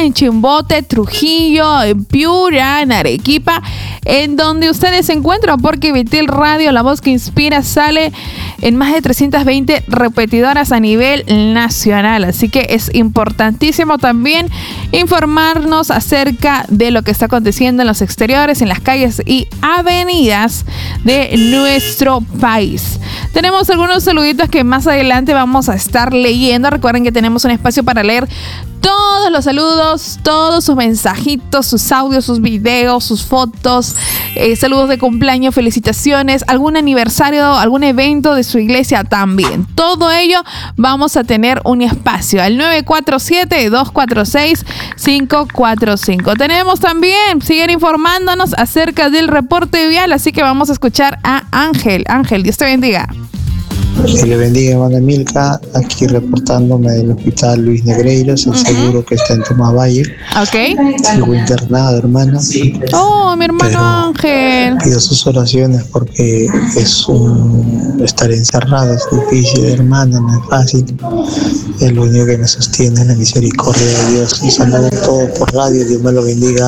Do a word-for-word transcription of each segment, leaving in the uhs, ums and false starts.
en Chimbote, Trujillo, en Piura, en Arequipa, en donde ustedes se encuentran, porque Betel Radio, la voz que inspira, sale en más de trescientas veinte repetidoras a nivel nacional. Así que es importantísimo también informarnos acerca de lo que está aconteciendo en los exteriores, en las calles y avenidas de nuestro país. Tenemos algunos saluditos que más adelante vamos a estar leyendo. Recuerden que tenemos un espacio para leer todos los saludos, todos sus mensajitos, sus audios, sus videos, sus fotos, eh, saludos de cumpleaños, felicitaciones, algún aniversario, algún evento de su iglesia también. Todo ello vamos a tener un espacio al nueve cuatro siete, dos cuatro seis, cinco cuatro cinco. Tenemos también, siguen informándonos acerca del reporte vial, así que vamos a escuchar a Ángel. Ángel, Dios te bendiga. Que le bendiga, hermana Milka, aquí reportándome del hospital Luis Negreiros, el uh-huh. seguro que está en Tomavalle. Ok. Sigo internado, hermana. Oh, mi hermano Pero Ángel. Pido sus oraciones porque es un estar encerrado, es difícil, hermana, no es fácil. Es lo único que me sostiene, es la misericordia de Dios. Un saludo a todos por radio, Dios me lo bendiga.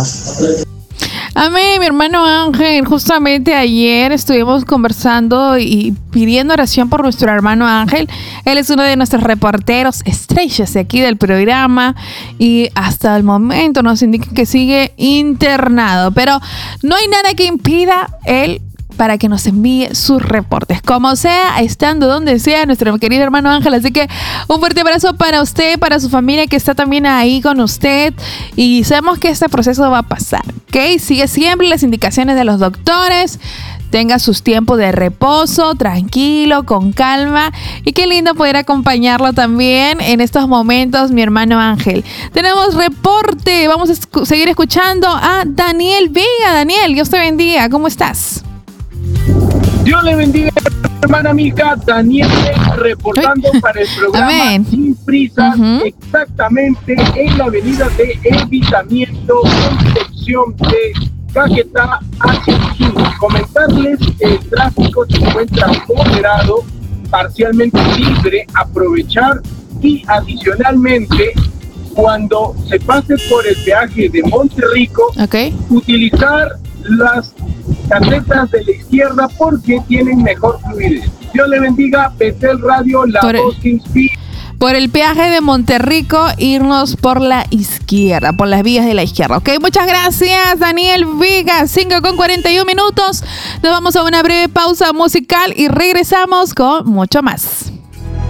Amén, mi hermano Ángel. Justamente ayer estuvimos conversando y pidiendo oración por nuestro hermano Ángel. Él es uno de nuestros reporteros estrellas de aquí del programa y hasta el momento nos indica que sigue internado, pero no hay nada que impida él para que nos envíe sus reportes, como sea, estando donde sea, nuestro querido hermano Ángel. Así que un fuerte abrazo para usted, para su familia que está también ahí con usted, y sabemos que este proceso va a pasar, ¿ok? Sigue siempre las indicaciones de los doctores, tenga sus tiempos de reposo, tranquilo, con calma, y qué lindo poder acompañarlo también en estos momentos, mi hermano Ángel. Tenemos reporte, vamos a escu- seguir escuchando a Daniel Vega. Daniel, Dios te bendiga, ¿cómo estás? Dios le bendiga, hermana Milka. Daniel reportando Uy. para el programa Amén. Sin Prisas, uh-huh. exactamente en la avenida de Evitamiento, en sección de Caquetá hacia el sur. Comentarles que el tráfico se encuentra moderado, parcialmente libre, aprovechar y adicionalmente cuando se pase por el peaje de Monterrico, okay. utilizar las casetas de la izquierda porque tienen mejor fluidez. Dios le bendiga. Betel Radio, la por voz que inspira. Por el peaje de Monterrico, irnos por la izquierda, por las vías de la izquierda. Ok, muchas gracias, Daniel Vega. cinco con cuarenta y uno minutos. Nos vamos a una breve pausa musical y regresamos con mucho más.